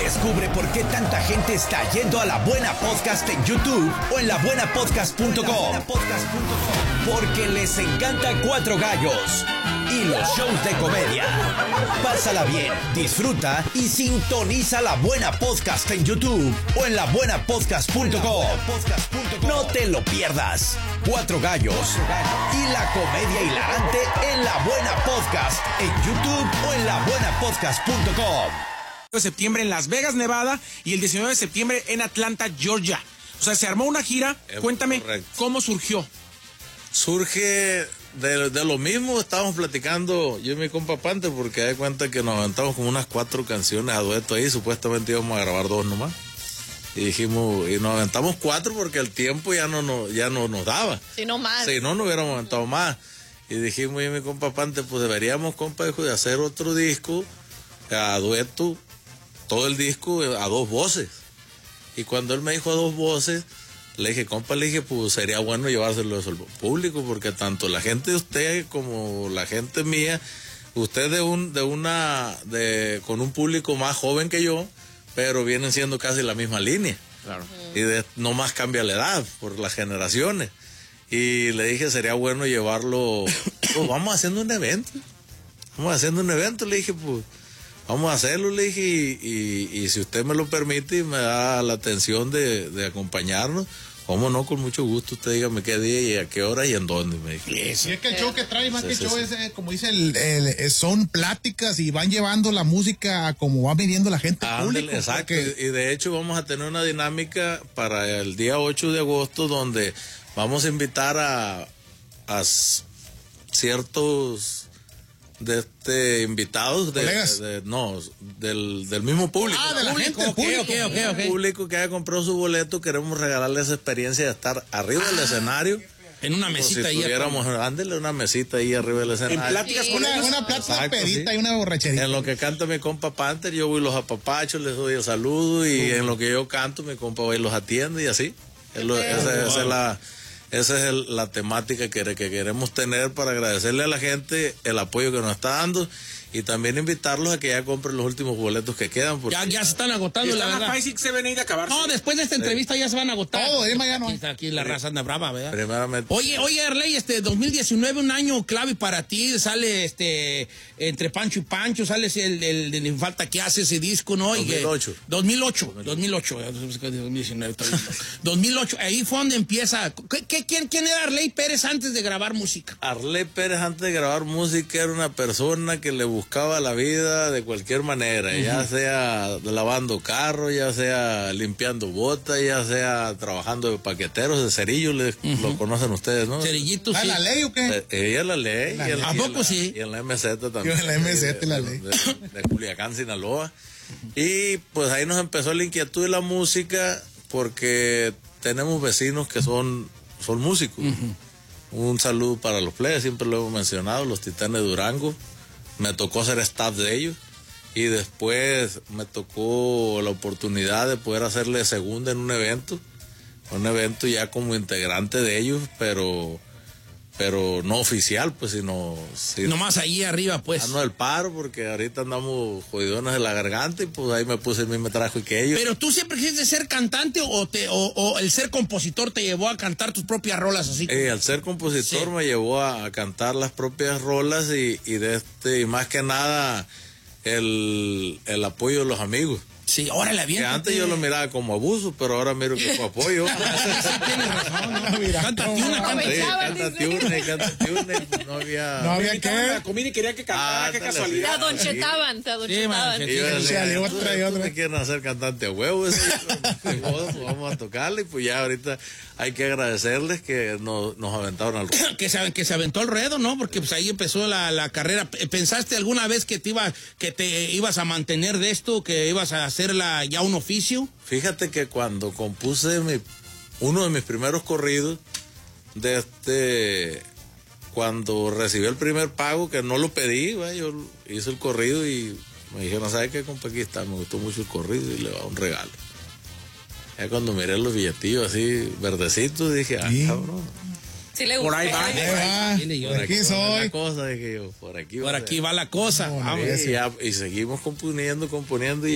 Descubre por qué tanta gente está yendo a La Buena Podcast en YouTube o en labuenapodcast.com. Porque les encanta Cuatro Gallos y los shows de comedia. Pásala bien, disfruta y sintoniza La Buena Podcast en YouTube o en labuenapodcast.com. No te lo pierdas. Cuatro Gallos y la comedia hilarante en La Buena Podcast en YouTube o en labuenapodcast.com. De septiembre en Las Vegas, Nevada, y el 19 de septiembre en Atlanta, Georgia. O sea, se armó una gira. Cuéntame, correcto, ¿cómo surgió? Surge de lo mismo, estábamos platicando yo y mi compa Panther, porque hay cuenta que nos aventamos como unas 4 canciones a dueto ahí, supuestamente íbamos a grabar 2 nomás. Y dijimos, y nos aventamos 4 porque el tiempo ya no nos daba. Si no más. Si no, nos hubiéramos aventado más. Y dijimos yo y mi compa Panther, pues deberíamos, compa, de hacer otro disco a dueto, todo el disco a 2 voces. Y cuando él me dijo a 2 voces, le dije, compa, pues sería bueno llevárselo al público, porque tanto la gente de usted como la gente mía, usted con un público más joven que yo, pero vienen siendo casi la misma línea. Claro. Y no más cambia la edad por las generaciones. Y le dije, sería bueno llevarlo, pues vamos haciendo un evento. Le dije, pues vamos a hacerlo, le dije, y si usted me lo permite y me da la atención de acompañarnos, cómo no, con mucho gusto, usted dígame qué día y a qué hora y en dónde, me dijo. Y es que el show que trae, más que show, es, como dice, son pláticas y van llevando la música como va viniendo la gente público. Exacto, y de hecho vamos a tener una dinámica para el día 8 de agosto donde vamos a invitar a ciertos invitados del mismo público. De la gente, el público que haya comprado su boleto, queremos regalarle esa experiencia de estar arriba del escenario. En una mesita ahí. Ándele una mesita ahí arriba del escenario. En pláticas con ellos. Una plata pedita y una borracherita. En lo que canta mi compa Panther, yo voy los apapachos, les doy el saludo, y en lo que yo canto, mi compa va y los atiende, y así. Esa es la temática que queremos tener, para agradecerle a la gente el apoyo que nos está dando, y también invitarlos a que ya compren los últimos boletos que quedan. Ya se están agotando, la verdad. Se ven ahí de acabar. No, después de esta entrevista ya se van a agotar. Todo, ya no. Aquí la raza anda brava, ¿verdad? Primeramente. Oye, Arley, 2019, un año clave para ti. Sale entre Pancho y Pancho, sale el Falta que hace ese disco, ¿no? 2008. 2008, ahí fue donde empieza. ¿Quién era Arley Pérez antes de grabar música? Arley Pérez antes de grabar música era una persona que le buscaba la vida de cualquier manera, ya sea lavando carro, ya sea limpiando botas, ya sea trabajando de paqueteros, de cerillos, lo conocen ustedes, ¿no? Cerillitos, sí. ¿La ley o qué? Ella es la ley. ¿A poco sí? Y en la MZ también. Yo en la MZ la ley. De Culiacán, Sinaloa. Y pues ahí nos empezó la inquietud de la música, porque tenemos vecinos que son músicos. Un saludo para los plebes, siempre lo hemos mencionado, los Titanes de Durango. Me tocó ser staff de ellos, y después me tocó la oportunidad de poder hacerle segunda en un evento ya como integrante de ellos, pero no oficial, pues, sino nomás ahí arriba, pues. No del paro, porque ahorita andamos jodidones de la garganta, y pues ahí me puse el mismo trabajo que ellos. Pero tú siempre quisiste ser cantante, o el ser compositor te llevó a cantar tus propias rolas así. Al ser compositor me llevó a cantar las propias rolas, y más que nada el apoyo de los amigos. Sí, órale, bien. Que antes yo lo miraba como abuso, pero ahora miro que fue apoyo. Sí, tienes razón, ¿no? Cántate una. No había que. La comida y quería que cantara, qué casualidad. Te adonchetaban. Otra. Me quieren hacer cantante a huevo. Vamos a tocarle, y pues ya ahorita hay que agradecerles que nos aventaron al ruedo. que se aventó al ruedo, ¿no? Porque pues ahí empezó la carrera. ¿Pensaste alguna vez que te ibas a mantener de esto, que ibas a hacerla ya un oficio? Fíjate que cuando compuse uno de mis primeros corridos, cuando recibí el primer pago, que no lo pedí, yo hice el corrido y me dijeron, ¿sabes qué, compa? Aquí está, me gustó mucho el corrido, y le va un regalo. Ya cuando miré los billetillos así verdecitos, dije, cabrón. Sí le gusta. Por ahí va. Por aquí soy. Cosa, dije yo, por aquí va la cosa. Y seguimos componiendo, y